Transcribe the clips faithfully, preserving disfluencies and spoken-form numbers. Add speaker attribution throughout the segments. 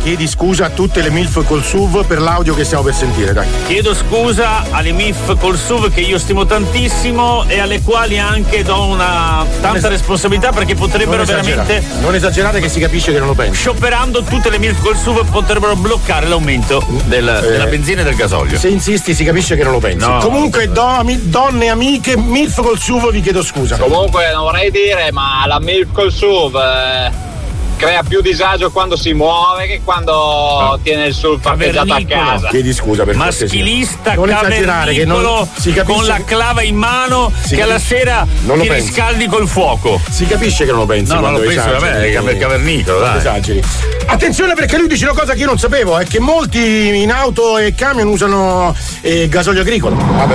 Speaker 1: chiedi scusa a tutte le MILF col S U V per l'audio che stiamo per sentire, dai.
Speaker 2: Chiedo scusa alle MILF col S U V che io stimo tantissimo e alle quali anche do una tanta es- responsabilità perché potrebbero
Speaker 1: non
Speaker 2: veramente.
Speaker 1: Non esagerate che si capisce che non lo penso.
Speaker 2: Scioperando tutte le MILF col S U V potrebbero bloccare l'aumento del, eh, della benzina e del gasolio.
Speaker 1: Se insisti si capisce che non lo pensi.
Speaker 2: No.
Speaker 1: Comunque, do, ami, donne amiche, MILF col S U V vi chiedo scusa.
Speaker 3: Comunque non vorrei dire, ma la MILF col S U V eh, crea più disagio quando si muove che quando no. tiene il S U V parcheggiato a casa.
Speaker 1: Chiedi scusa per
Speaker 2: maschilista,
Speaker 1: non esagerare che non si capisce
Speaker 2: con la clava in mano che
Speaker 1: capisce.
Speaker 2: alla sera
Speaker 1: non
Speaker 2: ti
Speaker 1: pensi.
Speaker 2: riscaldi col fuoco.
Speaker 1: Si capisce che non lo pensi.
Speaker 2: No, non lo penso, vabbè, è cavernicolo, dai.
Speaker 1: Esageri. Attenzione perché lui dice una cosa che io non sapevo, è che molti in auto e camion usano eh, gasolio agricolo. Vabbè.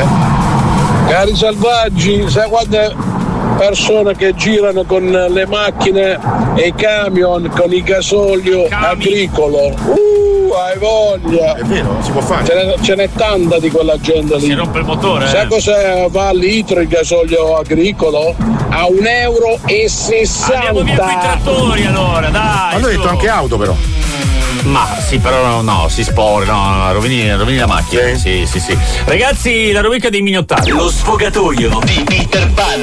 Speaker 4: Cari selvaggi, sai quante persone che girano con le macchine e i camion con il gasolio Cami. agricolo? Uh, hai voglia!
Speaker 1: È vero, si può fare.
Speaker 4: Ce n'è, ce n'è tanta di quella gente lì.
Speaker 2: Si rompe il motore.
Speaker 4: Sai
Speaker 2: eh?
Speaker 4: cosa va al litro il gasolio agricolo? A un euro e sessanta.
Speaker 2: Andiamo via quei trattori allora, dai.
Speaker 1: Hanno detto anche auto però.
Speaker 2: Ma sì, però no, no si spore, no, no, rovini, rovini la macchina. Sì, sì, sì, sì. Ragazzi, la rubrica dei mignottari.
Speaker 5: Lo sfogatoio di Peter Pan.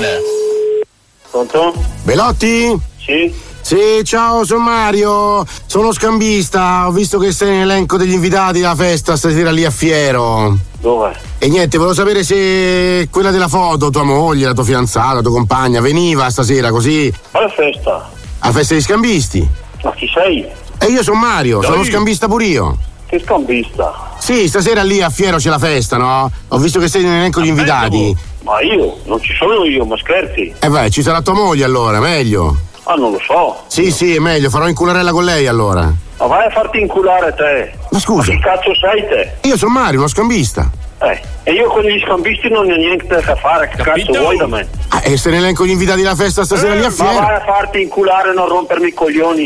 Speaker 6: Pronto?
Speaker 1: Belotti?
Speaker 6: Sì.
Speaker 1: Sì, ciao, sono Mario, sono scambista, ho visto che sei nell'elenco degli invitati alla festa stasera lì a Fiero.
Speaker 6: Dove?
Speaker 1: E niente, volevo sapere se quella della foto, tua moglie, la tua fidanzata, la tua compagna, veniva stasera così.
Speaker 6: Quale festa?
Speaker 1: Alla festa degli scambisti.
Speaker 6: Ma chi sei?
Speaker 1: E io sono Mario,
Speaker 6: Dai.
Speaker 1: sono scambista pure io.
Speaker 6: Che scambista?
Speaker 1: Sì, stasera lì a Fiero c'è la festa, no? Ho visto che sei nell'elenco degli invitati.
Speaker 6: Ma io? Non ci sono io, ma scherzi?
Speaker 1: Eh beh, ci sarà tua moglie allora, meglio.
Speaker 6: Ah, non lo so.
Speaker 1: Sì, sì, è meglio, farò incularella con lei allora.
Speaker 6: Ma vai a farti inculare te.
Speaker 1: Ma scusa.
Speaker 6: Ma chi cazzo sei te?
Speaker 1: Io sono Mario, uno scambista.
Speaker 6: Eh, e io con gli scambisti non ho niente da fare, che
Speaker 2: Capito?
Speaker 6: cazzo vuoi da me?
Speaker 1: Ah, e se nell'elenco gli invitati alla festa stasera
Speaker 6: eh,
Speaker 1: lì a
Speaker 6: ma
Speaker 1: Fiero?
Speaker 6: vai a farti inculare e non rompermi i coglioni.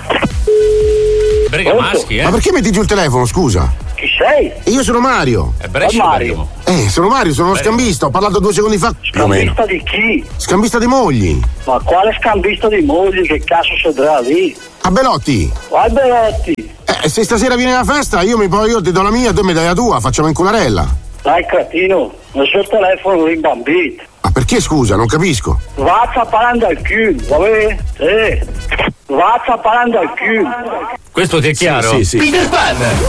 Speaker 2: Bergamaschi, eh?
Speaker 1: Ma perché metti giù il telefono, scusa?
Speaker 6: Chi sei?
Speaker 1: Io sono Mario.
Speaker 2: È Brescia,
Speaker 6: Mario.
Speaker 1: Eh, sono Mario, sono uno scambista, ho parlato due secondi fa. Più o meno.
Speaker 6: Scambista di chi?
Speaker 1: Scambista di mogli.
Speaker 6: Ma quale scambista di mogli? Che cazzo sedrà lì?
Speaker 1: A Belotti.
Speaker 6: Vai Belotti.
Speaker 1: Eh, se stasera vieni alla festa, io mi poi io ti do la mia, tu mi dai la tua, facciamo incularella.
Speaker 6: Dai cretino, il suo telefono è imbambito.
Speaker 1: Ma perché scusa, non capisco.
Speaker 6: Vazza parlando al culo, va bene? Sì. Vazza parlando al culo.
Speaker 2: Questo ti è chiaro?
Speaker 1: Sì, sì, sì.
Speaker 5: Peter Pan.